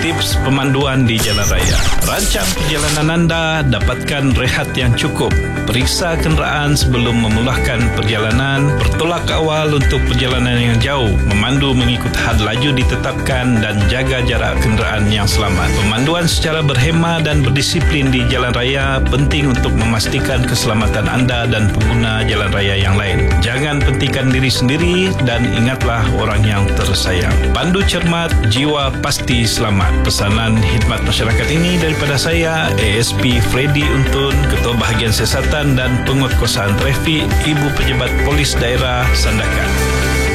tips pemanduan di jalan raya. Rancang perjalanan anda, dapatkan rehat yang cukup. Periksa kenderaan sebelum memulahkan perjalanan. Bertolak awal untuk perjalanan yang jauh. Memandu mengikut had laju ditetapkan dan jaga jarak kenderaan yang selamat. Pemanduan secara berhema dan berdisiplin di jalan raya penting untuk memastikan keselamatan anda dan pengguna jalan raya yang lain. Jangan pentingkan diri sendiri dan ingatlah orang yang tersayang. Pandu cermat, jiwa pasti selamat. Pesanan khidmat masyarakat ini daripada saya, ASP Freddy Untun, Ketua Bahagian Siasatan dan Penguatkuasaan Trafik, Ibu Pejabat Polis Daerah Sandakan.